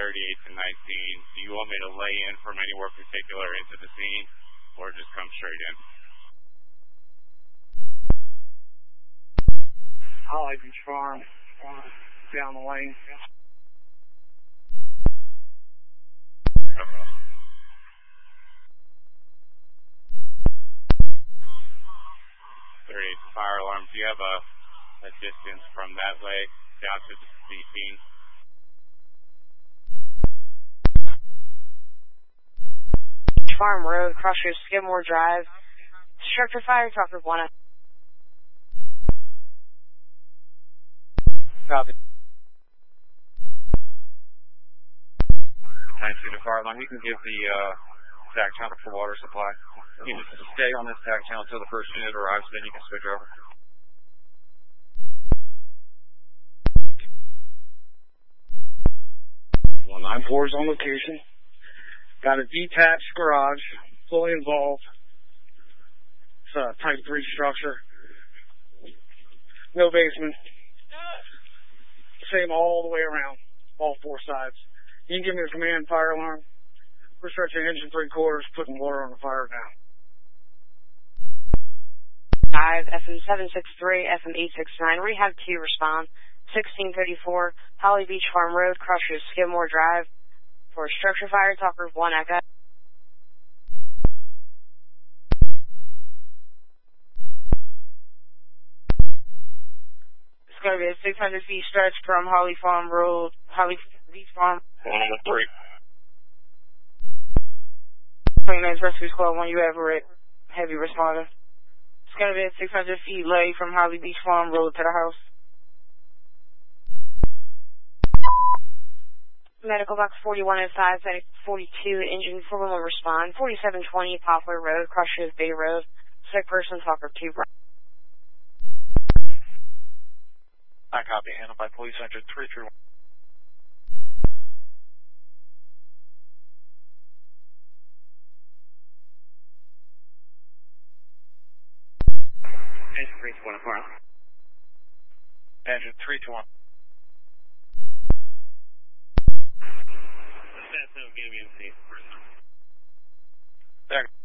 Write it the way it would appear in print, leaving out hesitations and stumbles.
38 to 19. Do you want me to lay in from anywhere particular into the scene, or just come straight in? Holly Beach Farm, down the lane. Okay. Fire alarm. Do you have a distance from that leg down to the scene? Farm Road, Crossroads, Skidmore Drive. Structure fire, Talker 1. Copy. Thanks to the fire alarm. You can give the tag channel for water supply. You can just stay on this tag channel until the first unit arrives, then you can switch over. 194 is on location. Got a detached garage, fully involved. It's a type 3 structure. No basement. Same all the way around, all four sides. You can give me the command fire alarm. We're stretching engine 3/4, putting water on the fire now. 5, FM 763, FM 869, Rehab 2, respond. 1634, Holly Beach Farm Road, Crossroads, Skidmore Drive. For structure fire, Talker 1 Echo. It's going to be a 600 feet stretch from Holly Farm Road, Holly Beach Farm. 103. 29 Rescue Squad 1, you have a heavy responder. It's going to be a 600 feet lay from Holly Beach Farm Road to the house. Medical box 41 and 5, medic 42, engine 4 will respond. 4720 Poplar Road, Crossroads Bay Road. Sick person, Talker 2. I copy. Handled by police engine 331. Engine 321, Farm. Engine 321. That's no game in. There.